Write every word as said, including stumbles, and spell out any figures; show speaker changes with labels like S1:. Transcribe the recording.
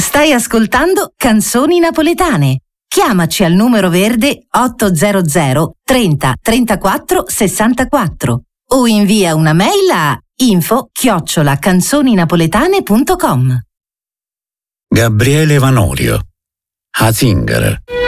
S1: Stai ascoltando Canzoni Napoletane. Chiamaci al numero verde ottocento trenta trentaquattro sessantaquattro o invia una mail a info chiocciola canzoninapoletane punto com.
S2: Gabriele Vanorio, A Zingara.